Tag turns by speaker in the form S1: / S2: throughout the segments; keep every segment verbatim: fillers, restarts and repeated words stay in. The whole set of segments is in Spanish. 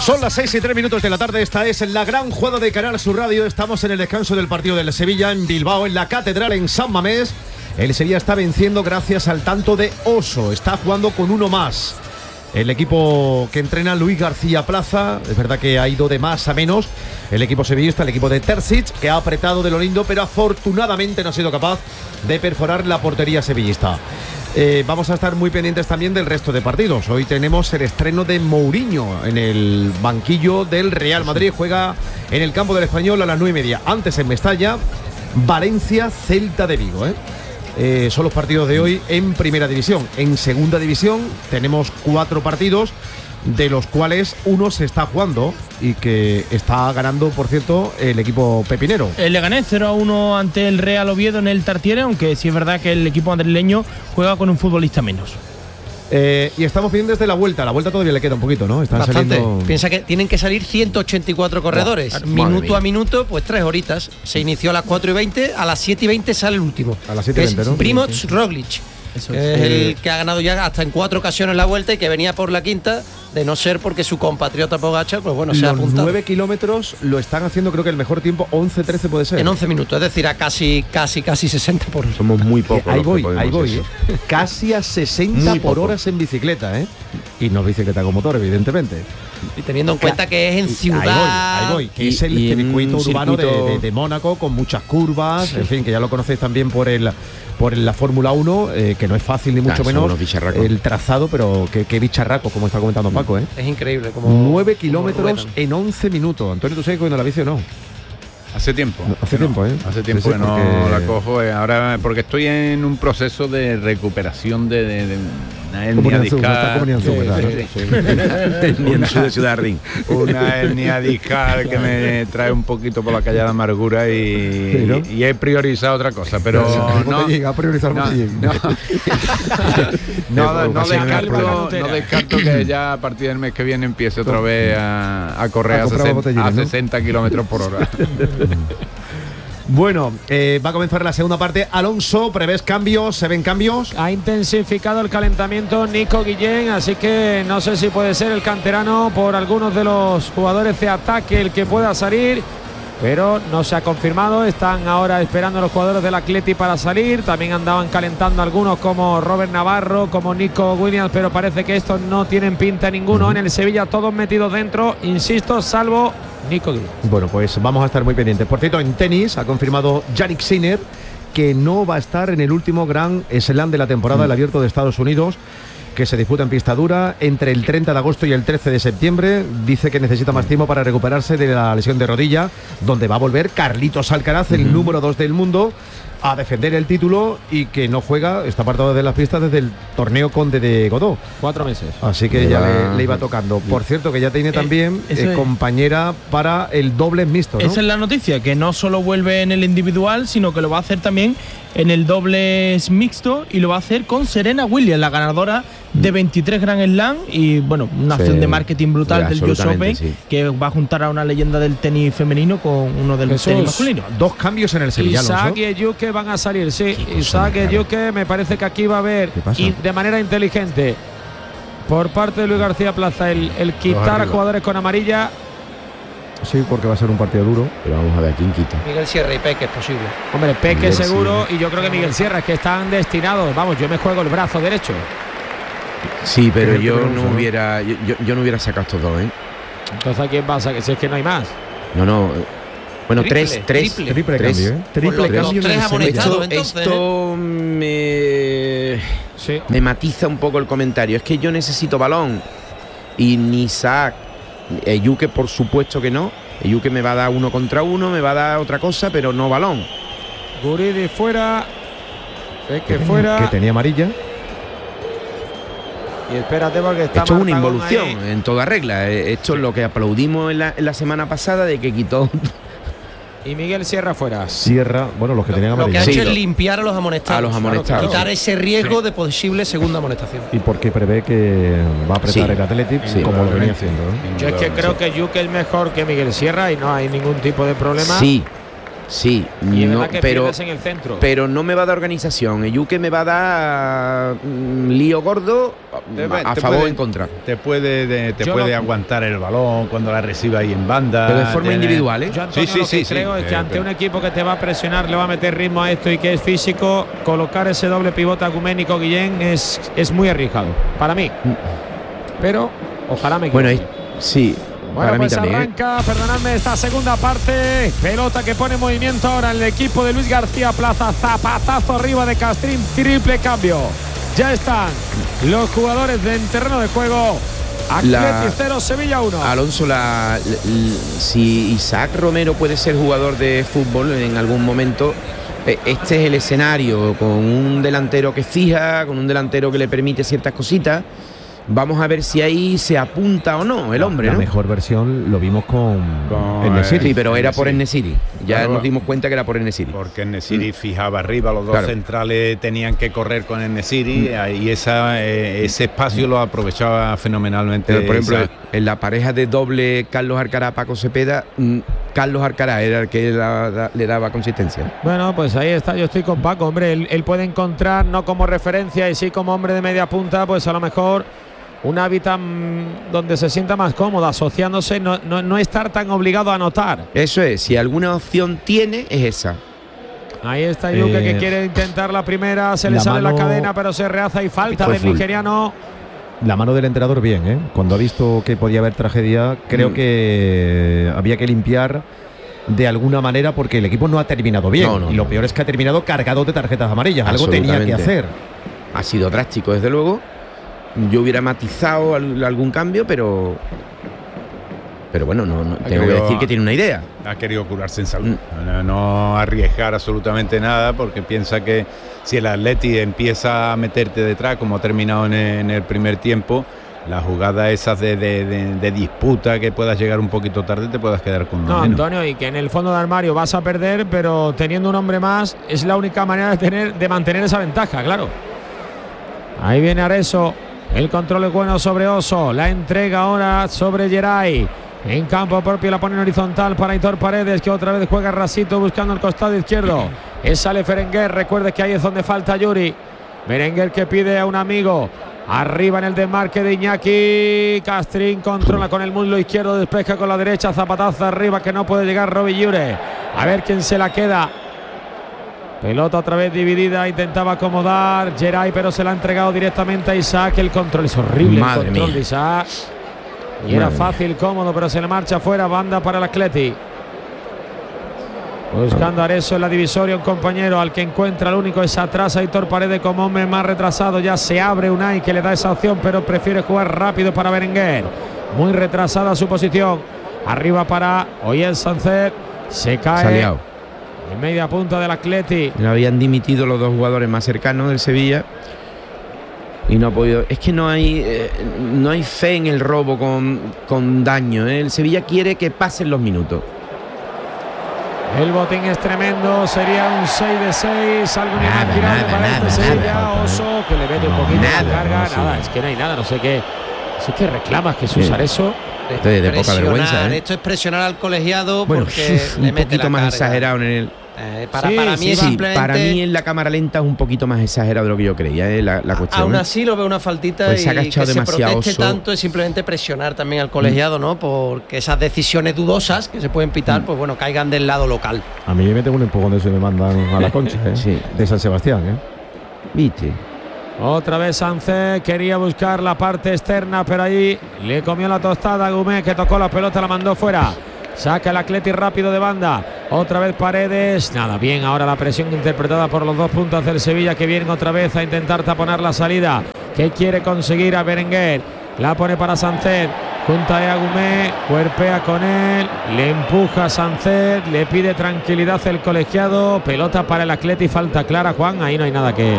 S1: Son las seis y tres minutos de la tarde. Esta es la gran jugada de Canal Sur Radio. Estamos en el descanso del partido del Sevilla en Bilbao, en la Catedral, en San Mamés. El Sevilla está venciendo gracias al tanto de Oso. Está jugando con uno más. El equipo que entrena Luis García Plaza, es verdad que ha ido de más a menos. El equipo sevillista, el equipo de Terzic, que ha apretado de lo lindo, pero afortunadamente no ha sido capaz de perforar la portería sevillista. Eh, vamos a estar muy pendientes también del resto de partidos. Hoy tenemos el estreno de Mourinho en el banquillo del Real Madrid. Juega en el campo del Español a las nueve y media. Antes en Mestalla, Valencia, Celta de Vigo, ¿eh? Eh, son los partidos de hoy en primera división. En segunda división tenemos cuatro partidos, de los cuales uno se está jugando y que está ganando, por cierto, el equipo pepinero.
S2: El Leganés cero a uno ante el Real Oviedo en el Tartiere, aunque sí es verdad que el equipo madrileño juega con un futbolista menos.
S1: Eh, y estamos pendientes de la vuelta. La vuelta todavía le queda un poquito, ¿no? Están
S3: Bastante.
S1: Saliendo...
S3: Piensa que tienen que salir ciento ochenta y cuatro corredores. Oh, minuto a minuto, pues tres horitas. Se inició a las cuatro y veinte, a las siete y veinte sale el último.
S1: A las siete y veinte, ¿no?
S3: Primoz Roglic. Eso es. Es el que ha ganado ya hasta en cuatro ocasiones la vuelta y que venía por la quinta, de no ser porque su compatriota Pogačar, pues bueno, se ha apuntado.
S1: nueve kilómetros lo están haciendo, creo que el mejor tiempo, once trece puede ser.
S3: En once minutos, es decir, a casi, casi, casi sesenta por hora.
S4: Somos muy pocos.
S1: Eh, ahí voy, ahí voy. ¿eh? Casi a sesenta
S4: muy
S1: por
S4: poco.
S1: horas en bicicleta, ¿eh? Y no bicicleta con motor, evidentemente.
S3: Y teniendo en cuenta que es en ciudad.
S1: Ahí voy, ahí voy. Que
S4: y,
S1: es el circuito urbano
S4: circuito...
S1: de, de, de Mónaco, con muchas curvas, sí. En fin, que ya lo conocéis también por el por la Fórmula uno, eh, que no es fácil ni mucho
S4: ah,
S1: menos el trazado, pero que, que bicharraco, como está comentando Paco, ¿eh?
S3: Es increíble. Como,
S1: nueve kilómetros en once minutos. Antonio, ¿tú sabes cogiendo la bici o no?
S5: Hace tiempo.
S1: No, hace tiempo,
S5: no,
S1: ¿eh?
S5: Hace tiempo
S1: sí,
S5: que no
S1: porque...
S5: la cojo. Eh, ahora, porque estoy en un proceso de recuperación de, de, de una hernia discal.
S4: Una Ciudad Ring.
S5: Una hernia discal que me trae un poquito por la calle de amargura y,
S1: sí, ¿no?
S5: y, y he priorizado otra cosa. Pero
S1: no,
S5: no,
S1: llega a priorizar
S5: no, no, no, no, descarto, no descarto que ya a partir del mes que viene empiece otra vez a, a correr a, a, sesenta, a sesenta kilómetros por hora.
S1: Bueno, eh, va a comenzar la segunda parte. Alonso, ¿prevés cambios? ¿Se ven cambios?
S6: Ha intensificado el calentamiento Nico Guillén, así que no sé si puede ser el canterano por algunos de los jugadores de ataque el que pueda salir, pero no se ha confirmado. Están ahora esperando los jugadores del Atleti para salir. También andaban calentando algunos como Robert Navarro, como Nico Williams, pero parece que estos no tienen pinta ninguno. En el Sevilla todos metidos dentro, insisto, salvo Nico Guillén.
S1: Bueno, pues vamos a estar muy pendientes. Por cierto, en tenis ha confirmado Jannik Sinner que no va a estar en el último Grand Slam de la temporada, mm. el Abierto de Estados Unidos, que se disputa en pista dura entre el treinta de agosto y el trece de septiembre. Dice que necesita más tiempo para recuperarse de la lesión de rodilla, donde va a volver Carlitos Alcaraz, el uh-huh. número dos del mundo, a defender el título, y que no juega, está apartado de las pistas desde el torneo Conde de Godó.
S6: Cuatro meses.
S1: Así que ya le, le iba tocando. Por cierto, que ya tiene también eh, eh, compañera para el doble mixto, ¿no?
S2: Esa es la noticia, que no solo vuelve en el individual, sino que lo va a hacer también en el dobles mixto, y lo va a hacer con Serena Williams, la ganadora de veintitrés Grand Slam, y bueno, una acción sí, de marketing brutal del U S Open, sí. que va a juntar a una leyenda del tenis femenino con uno del
S6: Jesús,
S2: tenis masculino.
S1: Dos cambios en el Sevilla.
S6: Isaac y Eyuke van a salir, sí. Isaac y Eyuke, me parece que aquí va a haber, y de manera inteligente, por parte de Luis García Plaza, el, el quitar a jugadores con amarilla.
S1: Sí, porque va a ser un partido duro.
S4: Pero vamos a ver quién quita.
S3: Miguel Sierra y Peque es posible.
S6: Hombre, Peque
S4: Miguel
S6: seguro,
S4: sí.
S6: y yo creo que Miguel Sierra, es que están destinados. Vamos, yo me juego el brazo derecho.
S4: Sí, pero yo no hubiera yo, yo no hubiera sacado estos dos, ¿eh?
S6: Entonces, ¿a quién vas a que si es que no hay más?
S4: No, no. Bueno,
S3: triple,
S4: tres, tres,
S3: triple,
S1: triple
S4: tres,
S1: cambio, ¿eh? Triple
S3: los,
S1: cambio.
S3: Los tres amonestados, entonces,
S4: esto me
S6: sí.
S4: me matiza un poco el comentario. Es que yo necesito balón, y ni Isaac, Eyuke por supuesto que no. Eyuke me va a dar uno contra uno, me va a dar otra cosa, pero no balón.
S6: Guridi fuera, Peque
S1: que
S6: fuera.
S1: Que tenía amarilla.
S6: Y espérate, porque está
S4: Esto es una
S6: Martagón
S4: involución
S6: ahí.
S4: en toda regla. Esto es lo que aplaudimos en la, en la semana pasada, de que quitó.
S6: Y Miguel Sierra fuera.
S1: Sierra, bueno, los que
S3: lo,
S1: tenían
S3: lo que
S1: amarilla.
S3: ha hecho
S4: Sí,
S3: es limpiar a los amonestados.
S4: a los amonestados.
S3: Quitar ese riesgo sí. de posible segunda amonestación.
S1: Y porque prevé que va a apretar
S4: Sí.
S1: el Athletic,
S4: Sí.
S1: como lo venía haciendo, ¿no?
S6: Yo es que creo que Yuke es mejor que Miguel Sierra y no hay ningún tipo de problema.
S4: Sí, Sí,
S6: y
S4: no,
S6: que
S4: pero,
S6: en el centro.
S4: pero no me va a dar organización. Ejuke me va a dar mm, lío gordo
S5: te,
S4: a
S5: te
S4: favor o
S5: puede,
S4: en contra.
S5: Te puede, de, te puede
S6: lo,
S5: aguantar el balón cuando la reciba ahí en banda.
S4: Pero de forma
S5: tiene,
S4: individual, ¿eh?
S6: Yo, Antonio,
S5: sí, sí,
S6: lo que
S5: sí,
S6: creo
S5: sí,
S6: es
S5: eh,
S6: que ante
S5: pero...
S6: un equipo que te va a presionar, le va a meter ritmo a esto y que es físico, colocar ese doble pivote Aguménico Guillén es, es muy arriesgado. Para mí. Pero ojalá me equivoque.
S4: Bueno, sí.
S6: Bueno,
S4: para
S6: pues
S4: mí también,
S6: arranca, ¿eh? Perdonadme, esta segunda parte. Pelota que pone en movimiento ahora el equipo de Luis García Plaza. Zapatazo arriba de Castrín, triple cambio. Ya están los jugadores en terreno de juego. Athletic cero, Sevilla uno.
S4: Alonso, la, la, la, si Isaac Romero puede ser jugador de fútbol en algún momento, este es el escenario, con un delantero que fija, con un delantero que le permite ciertas cositas. Vamos a ver si ahí se apunta o no el hombre,
S1: la
S4: ¿no?
S1: mejor versión lo vimos con,
S5: con
S1: En-Nesyri.
S4: Sí, pero era por En-Nesyri. Ya
S5: claro,
S4: nos dimos cuenta que era por En-Nesyri.
S5: Porque En-Nesyri mm. fijaba arriba, los dos
S4: claro.
S5: centrales tenían que correr con En-Nesyri mm. y esa, eh, ese espacio lo aprovechaba fenomenalmente.
S4: Pero, por ejemplo,
S5: esa...
S4: en la pareja de doble Carlos Alcaraz, Paco Cepeda, mm, Carlos Alcaraz era el que la, la, le daba consistencia.
S6: Bueno, pues ahí está, yo estoy con Paco, hombre, él, él puede encontrar, no como referencia y sí como hombre de media punta, pues a lo mejor un hábitat donde se sienta más cómodo, asociándose, no, no, no estar tan obligado a anotar.
S4: Eso es, si alguna opción tiene, es esa.
S6: Ahí está Yuke eh, que quiere intentar la primera, se le sale mano, la cadena, pero se rehaza y falta del nigeriano.
S1: La mano del entrenador bien, ¿eh? Cuando ha visto que podía haber tragedia, creo mm. que había que limpiar de alguna manera porque el equipo no ha terminado bien. No, no, y lo no. peor es que ha terminado cargado de tarjetas amarillas. Algo tenía que hacer.
S4: Ha sido drástico, desde luego. Yo hubiera matizado algún cambio, pero pero bueno, no, no tengo querido, que decir que tiene una idea.
S5: Ha querido curarse en salud, mm. no, no arriesgar absolutamente nada, porque piensa que si el Atleti empieza a meterte detrás, como ha terminado en el, en el primer tiempo, las jugadas esas de, de, de, de disputa, que puedas llegar un poquito tarde, te puedas quedar con
S6: no, menos. Antonio, y que en el fondo de armario vas a perder, pero teniendo un hombre más es la única manera de tener de mantener esa ventaja, claro. Ahí viene Areso. El control es bueno sobre Oso. La entrega ahora sobre Geray. En campo propio la pone en horizontal para Aitor Paredes, que otra vez juega rasito buscando el costado izquierdo. Es sale Berenguer. Recuerde que ahí es donde falta Yuri. Berenguer que pide a un amigo. Arriba en el desmarque de Iñaki. Castrín controla con el muslo izquierdo. Despeja con la derecha. Zapatazo arriba que no puede llegar Robi Yure. A ver quién se la queda. Pelota otra vez dividida, intentaba acomodar Geray, pero se la ha entregado directamente a Isaac. El control es horrible,
S4: Madre
S6: el control
S4: mía.
S6: de Isaac. Y Madre era fácil, mía. cómodo, pero se le marcha fuera. Banda para el Athletic. Buscando a Areso en la divisoria, un compañero al que encuentra, el único es atrás. Aitor Paredes como hombre más retrasado. Ya se abre Unai, que le da esa opción, pero prefiere jugar rápido para Berenguer. Muy retrasada su posición. Arriba para Oyer Sánchez. Se cae.
S4: Saliao.
S6: En media punta del Athletic.
S4: Le habían dimitido los dos jugadores más cercanos del Sevilla y no ha podido. Es que no hay eh, no hay fe en el robo con, con daño, ¿eh? El Sevilla quiere que pasen los minutos.
S6: El botín es tremendo, sería un seis de seis, algo inimaginable para
S4: nada,
S6: este
S4: nada,
S6: Sevilla.
S4: nada,
S6: Oso, que le mete un poquito
S4: nada,
S6: la carga,
S4: no,
S6: nada,
S4: sí.
S6: es que no hay nada, no sé qué. Sí que reclamas Jesús
S4: Sí.
S6: Areso.
S4: Esto es de poca vergüenza, ¿eh?
S3: Esto es presionar al colegiado
S4: bueno,
S3: porque
S4: un
S3: le mete
S4: poquito
S3: la
S4: más
S3: carga.
S4: exagerado en el.
S3: Eh, para,
S6: sí,
S3: para mí
S6: sí,
S3: es
S4: sí,
S3: simplemente.
S4: para mí en la cámara lenta es un poquito más exagerado de lo que yo creía, ¿eh? la, la cuestión.
S3: Aún así lo veo una faltita
S4: pues
S3: y
S4: se ha
S3: que
S4: agachado
S3: se
S4: demasiado
S3: proteste
S4: Oso.
S3: tanto es simplemente presionar también al colegiado, ¿no? Porque esas decisiones dudosas que se pueden pitar, pues bueno, caigan del lado local.
S1: A mí me tengo un empujón de eso y me mandan a la concha, ¿eh?
S4: Sí.
S1: De San Sebastián, ¿eh?
S4: ¿Viste?
S6: Otra vez Sánchez quería buscar la parte externa, pero ahí le comió la tostada a Gumé, que tocó la pelota, la mandó fuera. Saca el Athletic rápido de banda. Otra vez Paredes. Nada, bien ahora la presión interpretada por los dos puntas del Sevilla, que vienen otra vez a intentar taponar la salida. Que quiere conseguir a Berenguer. La pone para Sánchez. Junta a Gumé. Cuerpea con él. Le empuja a Sánchez. Le pide tranquilidad el colegiado. Pelota para el Athletic. Falta clara, Juan. Ahí no hay nada que...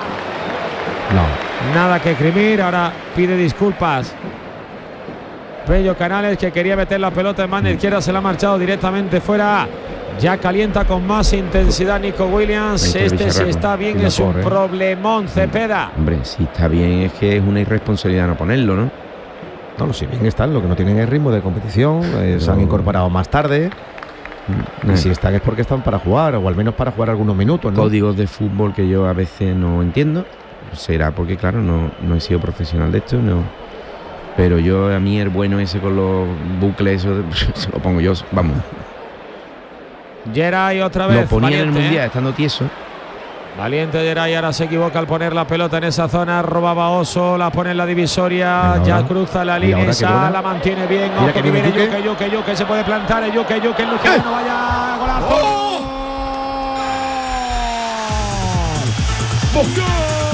S6: No. Nada que escribir. Ahora pide disculpas Pello Canales, que quería meter la pelota en mano izquierda, se la ha marchado directamente fuera. Ya calienta con más intensidad Nico Williams. Este si está bien es un problemón, Cepeda.
S4: Hombre, si está bien es que es una irresponsabilidad no ponerlo, ¿no?
S1: No, si bien están, lo que no tienen es ritmo de competición, eh, se han incorporado más tarde. Y si están es porque están para jugar, o al menos para jugar algunos minutos, ¿no?
S4: Códigos de fútbol que yo a veces no entiendo. Será porque, claro, no, no he sido profesional de esto, no. Pero yo, a mí, el bueno ese con los bucles, eso se lo pongo yo, vamos.
S6: Geray otra vez.
S4: Lo ponía
S6: valiente,
S4: en el Mundial,
S6: ¿eh?
S4: estando tieso.
S6: Valiente Geray, ahora se equivoca al poner la pelota en esa zona. Robaba Oso, la pone en la divisoria.
S1: Venga,
S6: ya
S1: ahora.
S6: cruza la
S1: Y
S6: línea
S1: ahora
S6: esa,
S1: que buena.
S6: la mantiene bien.
S1: Mira
S6: Ojo
S1: que
S6: que
S1: viene
S6: viene
S1: Yuke.
S6: Yuke, Yuke, Yuke, se puede plantar. El Yuke, Yuke, el Yuke,
S1: ¡Eh!
S6: no vaya. ¡Golazo! ¡Gol!